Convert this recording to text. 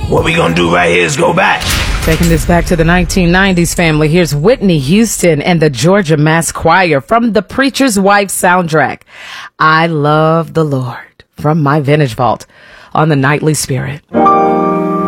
What we gonna do right here is go back. Taking this back to the 1990s, family. Here's Whitney Houston and the Georgia Mass Choir from the Preacher's Wife soundtrack. I Love the Lord from my Vintage Vault on the Nightly Spirit.